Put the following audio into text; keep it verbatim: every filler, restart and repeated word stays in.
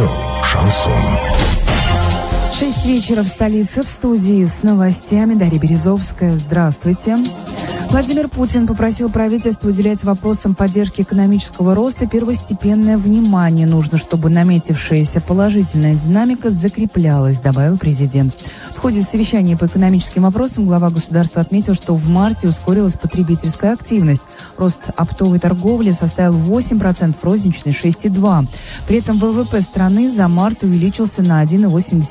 Радио «Шансон». Шесть вечера в столице, в студии с новостями Дарья Березовская. Здравствуйте. Владимир Путин попросил правительство уделять вопросам поддержки экономического роста первостепенное внимание. Нужно, чтобы наметившаяся положительная динамика закреплялась, добавил президент. В ходе совещания по экономическим вопросам глава государства отметил, что в марте ускорилась потребительская активность. Рост оптовой торговли составил восемь процентов, розничной шесть целых два десятых процента. При этом ВВП страны за март увеличился на один целых восемь десятых